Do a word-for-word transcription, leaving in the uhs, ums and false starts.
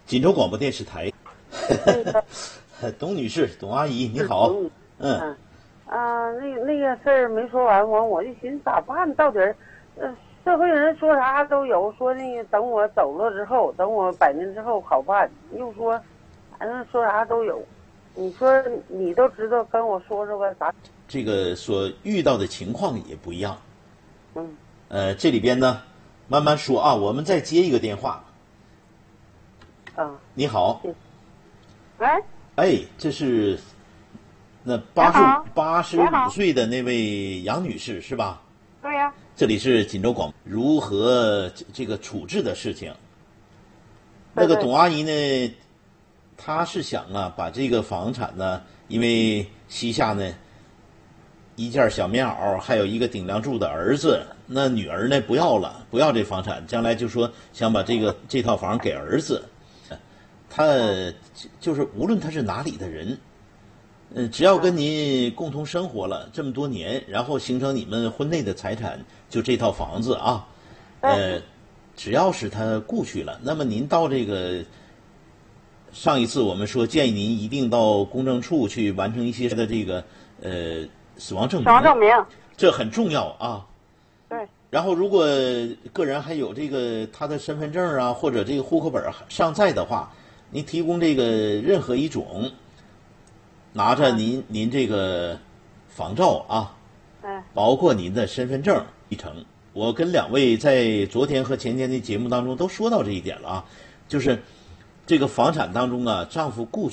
锦州广播电视台。董女士，董阿姨，你好。嗯。 嗯。啊，那个那个事儿没说完，我我就寻思咋办？到底儿，呃，社会人说啥都有，说那个等我走了之后，等我百年之后好办，又说，反正说啥都有。你说你都知道，跟我说说吧，咋？ 这个所遇到的情况也不一样。 嗯。 呃，这里边呢，慢慢说啊。我们再接一个电话。 啊。 你好。 喂。 哎，这是那八十八十五岁的那位杨女士是吧？ 对呀、啊。 这里是锦州广，如何这个处置的事情？那个董阿姨呢，她是想啊，把这个房产呢，因为膝下呢一件小棉袄，还有一个顶梁柱的儿子，那女儿呢不要了，不要这房产，将来就说想把这个这套房给儿子。他就是无论他是哪里的人，嗯，只要跟您共同生活了这么多年，然后形成你们婚内的财产，就这套房子啊，呃，只要是他故去了，那么您到这个上一次我们说建议您一定到公证处去完成一些的这个呃死亡证明， 死亡证明， 这很重要啊。 对。 然后如果个人还有这个他的身份证啊，或者这个户口本尚在的话，您提供这个任何一种，拿着您您这个仿照啊， 嗯， 包括您的身份证一程。我跟两位在昨天和前天的节目当中都说到这一点了啊，就是这个房产当中啊，丈夫故去